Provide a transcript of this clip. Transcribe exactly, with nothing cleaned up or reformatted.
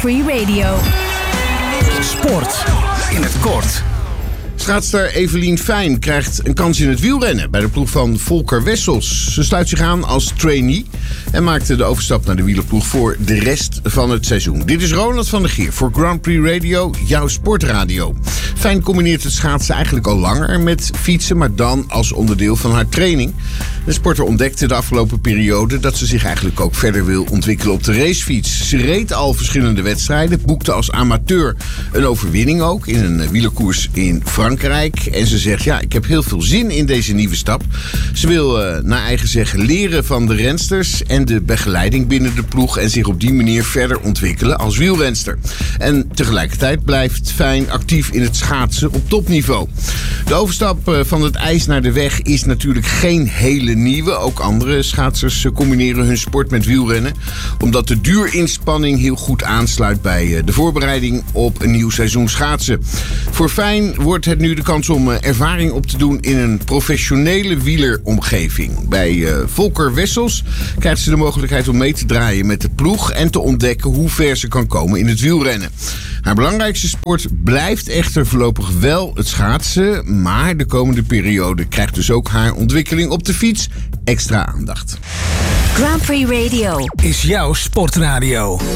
Free Radio. Sport in het kort. Schaatster Evelien Fijn krijgt een kans in het wielrennen bij de ploeg van Volker Wessels. Ze sluit zich aan als trainee en maakte de overstap naar de wielerploeg voor de rest van het seizoen. Dit is Ronald van der Geer voor Grand Prix Radio, jouw sportradio. Fijn combineert het schaatsen eigenlijk al langer met fietsen, maar dan als onderdeel van haar training. De sporter ontdekte de afgelopen periode dat ze zich eigenlijk ook verder wil ontwikkelen op de racefiets. Ze reed al verschillende wedstrijden, boekte als amateur een overwinning ook in een wielerkoers in Frankrijk. En ze zegt, ja, ik heb heel veel zin in deze nieuwe stap. Ze wil uh, naar eigen zeggen leren van de rensters en de begeleiding binnen de ploeg en zich op die manier verder ontwikkelen als wielrenster. En tegelijkertijd blijft Fijn actief in het schaatsen op topniveau. De overstap uh, van het ijs naar de weg is natuurlijk geen hele nieuwe. Ook andere schaatsers combineren hun sport met wielrennen, omdat de duurinspanning heel goed aansluit bij de voorbereiding op een nieuw seizoen schaatsen. Voor Fijn wordt het nu de kans om ervaring op te doen in een professionele wieleromgeving. Bij Volker Wessels krijgt ze de mogelijkheid om mee te draaien met de ploeg en te ontdekken hoe ver ze kan komen in het wielrennen. Haar belangrijkste sport blijft echter voorlopig wel het schaatsen, maar de komende periode krijgt dus ook haar ontwikkeling op de fiets extra aandacht. Grand Prix Radio is jouw sportradio.